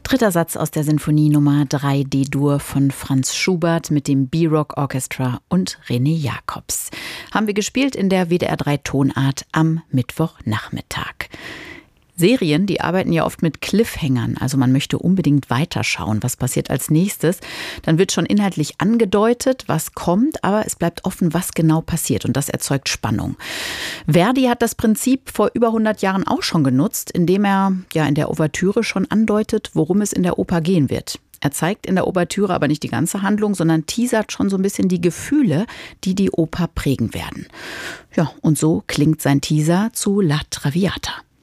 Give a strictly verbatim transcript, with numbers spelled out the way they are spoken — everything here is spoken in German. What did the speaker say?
Dritter Satz aus der Sinfonie Nummer drei D-Dur von Franz Schubert mit dem B-Rock Orchestra und René Jacobs. Haben wir gespielt in der W D R drei Tonart am Mittwochnachmittag. Serien, die arbeiten ja oft mit Cliffhangern, also man möchte unbedingt weiterschauen, was passiert als nächstes. Dann wird schon inhaltlich angedeutet, was kommt, aber es bleibt offen, was genau passiert und das erzeugt Spannung. Verdi hat das Prinzip vor über hundert Jahren auch schon genutzt, indem er ja in der Ouvertüre schon andeutet, worum es in der Oper gehen wird. Er zeigt in der Ouvertüre aber nicht die ganze Handlung, sondern teasert schon so ein bisschen die Gefühle, die die Oper prägen werden. Ja, und so klingt sein Teaser zu La Traviata.